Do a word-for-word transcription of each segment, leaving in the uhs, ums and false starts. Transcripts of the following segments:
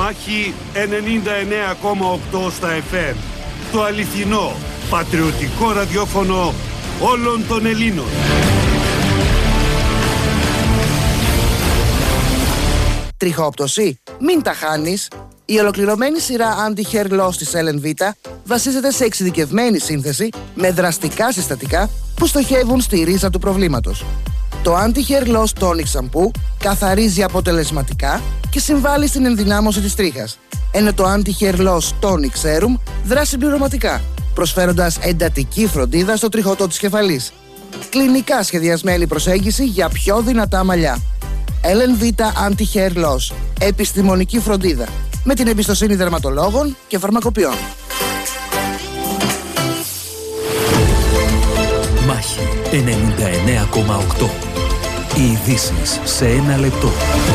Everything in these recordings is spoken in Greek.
Μάχη ενενήντα εννέα κόμμα οκτώ στα εφ εμ. Το αληθινό, πατριωτικό ραδιόφωνο όλων των Ελλήνων. Τριχόπτωση? Μην τα χάνεις. Η ολοκληρωμένη σειρά Anti-Hair Loss της L N V βασίζεται σε εξειδικευμένη σύνθεση με δραστικά συστατικά που στοχεύουν στη ρίζα του προβλήματος. Το Anti-Hair Loss Tonic Shampoo καθαρίζει αποτελεσματικά και συμβάλλει στην ενδυνάμωση της τρίχας, ενώ το Anti-Hair Loss Tonic Serum δράσει συμπληρωματικά, προσφέροντας εντατική φροντίδα στο τριχωτό της κεφαλής. Κλινικά σχεδιασμένη προσέγγιση για πιο δυνατά μαλλιά. L N V Anti-Hair Loss. Επιστημονική φροντίδα με την εμπιστοσύνη δερματολόγων και φαρμακοποιών. Μάχη ενενήντα εννέα κόμμα οκτώ. Οι ειδήσεις σε ένα λεπτό.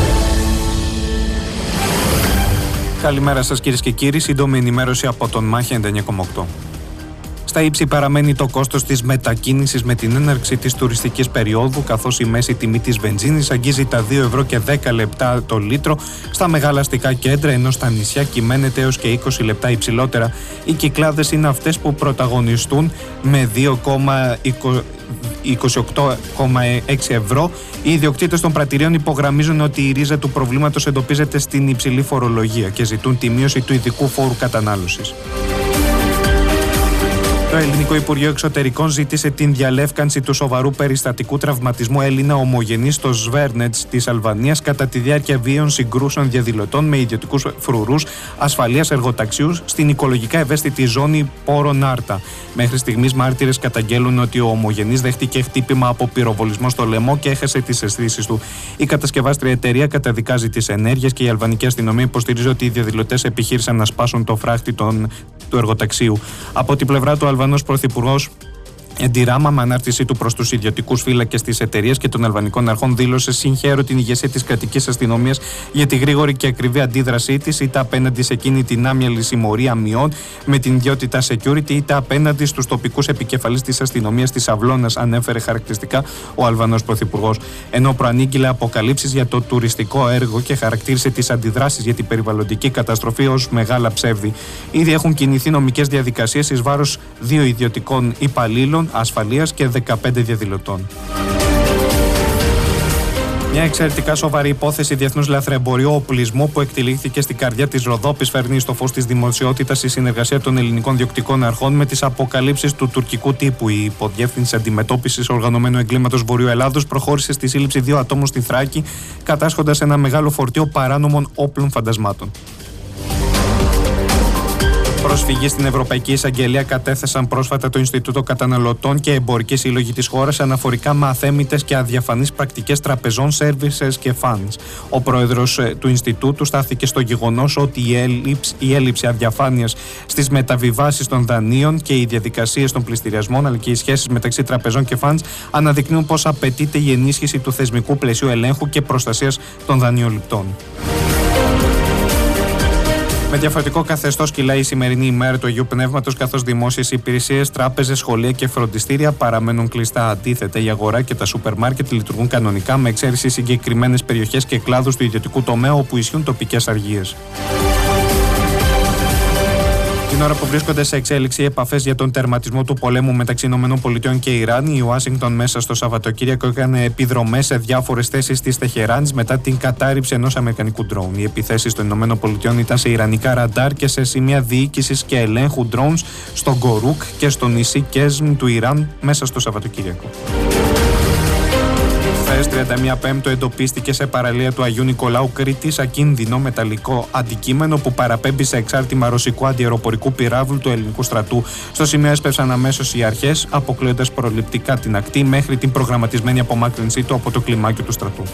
Καλημέρα σας κυρίες και κύριοι, σύντομη ενημέρωση από τον Μάχη ενενήντα εννέα κόμμα οκτώ. Στα ύψη παραμένει το κόστος της μετακίνησης με την έναρξη της τουριστικής περίοδου, καθώς η μέση τιμή της βενζίνης αγγίζει τα δύο ευρώ και δέκα λεπτά το λίτρο στα μεγάλα αστικά κέντρα, ενώ στα νησιά κυμαίνεται έως και είκοσι λεπτά υψηλότερα. Οι Κυκλάδες είναι αυτές που πρωταγωνιστούν με δύο κόμμα είκοσι οκτώ κόμμα έξι ευρώ. Οι ιδιοκτήτες των πρατηρίων υπογραμμίζουν ότι η ρίζα του προβλήματος εντοπίζεται στην υψηλή φορολογία και ζητούν τη μείωση του ειδικού φόρου κατανάλωσης. Το Ελληνικό Υπουργείο Εξωτερικών ζήτησε την διαλεύκανση του σοβαρού περιστατικού τραυματισμού Έλληνα ομογενή στο Σβέρνετς της Αλβανίας κατά τη διάρκεια βίαιων συγκρούσεων διαδηλωτών με ιδιωτικούς φρουρούς ασφαλείας εργοταξιούς στην οικολογικά ευαίσθητη ζώνη Πόρο Νάρτα. Μέχρι στιγμής μάρτυρες καταγγέλουν ότι ο ομογενής δέχτηκε χτύπημα από πυροβολισμό στο λαιμό και έχασε τις αισθήσεις του. Η κατασκευάστρια εταιρεία καταδικάζει τις ενέργειες και η αλβανική αστυνομία υποστηρίζει ότι οι διαδηλωτές επιχείρησαν να σπάσουν το φράχτη των, του εργοταξίου. Από την πλευρά του, ο Αλβανός Πρωθυπουργός Εντιράμα, με ανάρτησή του προς τους ιδιωτικούς φύλακες της εταιρείας και των αλβανικών αρχών, δήλωσε: «Συγχαίρω την ηγεσία της κρατικής αστυνομίας για τη γρήγορη και ακριβή αντίδρασή της, είτε απέναντι σε εκείνη την άμυαλη συμμορία μειών με την ιδιότητα security, είτε απέναντι στους τοπικούς επικεφαλείς της αστυνομίας της Αυλώνας», ανέφερε χαρακτηριστικά ο Αλβανός Πρωθυπουργός. Ενώ προανήγγειλε αποκαλύψεις για το τουριστικό έργο και χαρακτήρισε τις αντιδράσεις για την περιβαλλοντική καταστροφή ως μεγάλα ψεύδη. Ήδη έχουν κινηθεί νομικές διαδικασίες εις βάρος δύο ιδιωτικών υπαλλήλων ασφαλείας και δεκαπέντε διαδηλωτών. Μια εξαιρετικά σοβαρή υπόθεση διεθνούς λαθρεμπορίου οπλισμού που εκτελήθηκε στην καρδιά της Ροδόπης φέρνει στο φως της δημοσιότητας η συνεργασία των ελληνικών διοκτικών αρχών με τις αποκαλύψεις του τουρκικού τύπου. Η Υποδιεύθυνση Αντιμετώπισης Οργανωμένου Εγκλήματος Βορείου Ελλάδος προχώρησε στη σύλληψη δύο ατόμων στη Θράκη, κατάσχοντας ένα μεγάλο φορτίο παράνομων όπλων φαντασμάτων. Προσφυγή στην Ευρωπαϊκή Εισαγγελία κατέθεσαν πρόσφατα το Ινστιτούτο Καταναλωτών και Εμπορική Σύλλογη της χώρας αναφορικά με αθέμητες και αδιαφανείς πρακτικές τραπεζών, services και funds. Ο πρόεδρος του Ινστιτούτου στάθηκε στο γεγονός ότι η έλλειψη, η έλλειψη αδιαφάνειας στις μεταβιβάσεις των δανείων και οι διαδικασίες των πληστηριασμών, αλλά και οι σχέσεις μεταξύ τραπεζών και funds αναδεικνύουν πως απαιτείται η ενίσχυση του θεσμικού πλαισίου ελέγχου και προστασίας των δανειοληπτών. Με διαφορετικό καθεστώς κυλάει η σημερινή ημέρα του Αγίου Πνεύματος, καθώς δημόσιες υπηρεσίες, τράπεζες, σχολεία και φροντιστήρια παραμένουν κλειστά. Αντίθετα, η αγορά και τα σούπερ μάρκετ λειτουργούν κανονικά, με εξαίρεση συγκεκριμένες περιοχές και κλάδους του ιδιωτικού τομέα όπου ισχύουν τοπικές αργίες. Την ώρα που βρίσκονται σε εξέλιξη οι επαφές για τον τερματισμό του πολέμου μεταξύ ΗΠΑ και Ιράν, η Ουάσιγκτον μέσα στο Σαββατοκύριακο έκανε επιδρομές σε διάφορες θέσεις της Τεχεράνης μετά την κατάρριψη ενός αμερικανικού ντρόουν. Οι επιθέσεις των ΗΠΑ ήταν σε ιρανικά ραντάρ και σε σημεία διοίκησης και ελέγχου drones στο Γκορούκ και στο νησί Κέσμ του Ιράν μέσα στο Σαββατοκύριακο. Χθες, τριάντα μία Πέμπτου, εντοπίστηκε σε παραλία του Αγίου Νικολάου Κρήτης ακίνδυνο μεταλλικό αντικείμενο που παραπέμπει σε εξάρτημα ρωσικού αντιαεροπορικού πυράβλου του ελληνικού στρατού. Στο σημείο έσπευσαν αμέσως οι αρχές, αποκλείοντας προληπτικά την ακτή μέχρι την προγραμματισμένη απομάκρυνσή του από το κλιμάκιο του στρατού.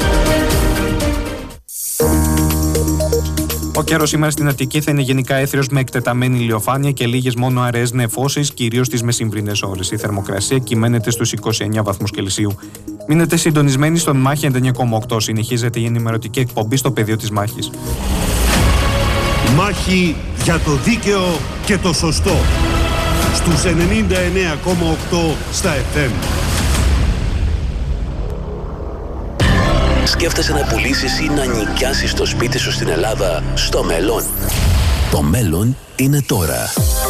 Ο καιρός σήμερα στην Αττική θα είναι γενικά έθριος με εκτεταμένη ηλιοφάνεια και λίγες μόνο αραιές νεφώσεις, κυρίως τις μεσημβρινές ώρες. Η θερμοκρασία κυμαίνεται στους είκοσι εννέα βαθμούς Κελσίου. Μείνετε συντονισμένοι στον Μάχη ενενήντα εννέα κόμμα οκτώ. Συνεχίζεται η ενημερωτική εκπομπή στο πεδίο της μάχης. Μάχη για το δίκαιο και το σωστό. Στους ενενήντα εννέα κόμμα οκτώ στα εφ εμ. σκέφτεσαι να πουλήσεις ή να νοικιάσεις το σπίτι σου στην Ελλάδα στο μέλλον? Το μέλλον είναι τώρα.